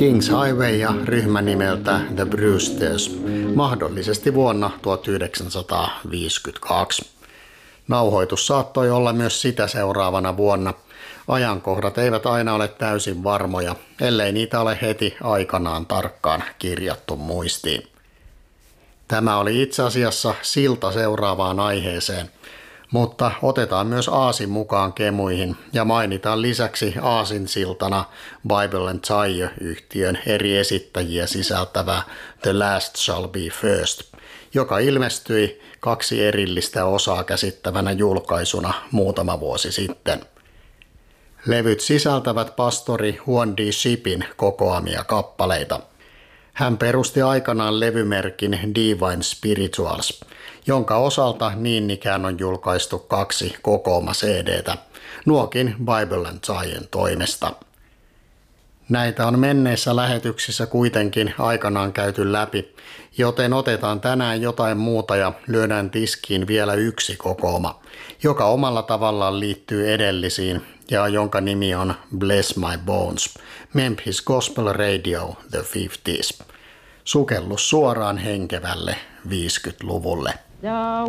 Kings Highway ja ryhmä nimeltä The Brewsters, mahdollisesti vuonna 1952. Nauhoitus saattoi olla myös sitä seuraavana vuonna. Ajankohdat eivät aina ole täysin varmoja, ellei niitä ole heti aikanaan tarkkaan kirjattu muistiin. Tämä oli itse asiassa silta seuraavaan aiheeseen, mutta otetaan myös aasin mukaan kemuihin ja mainitaan lisäksi aasinsiltana Bible & Tire-yhtiön eri esittäjiä sisältävä The Last Shall Be First, joka ilmestyi 2 erillistä osaa käsittävänä julkaisuna muutama vuosi sitten. Levyt sisältävät pastori Juan D. Shippin kokoamia kappaleita. Hän perusti aikanaan levymerkin Divine Spirituals, jonka osalta niin ikään on julkaistu 2 kokooma-CDtä, nuokin Bible & Tiren toimesta. Näitä on menneissä lähetyksissä kuitenkin aikanaan käyty läpi, joten otetaan tänään jotain muuta ja lyödään tiskiin vielä 1 kokooma, joka omalla tavallaan liittyy edellisiin ja jonka nimi on Bless My Bones, Memphis Gospel Radio The 50s. Sukellus suoraan henkevälle 50-luvulle.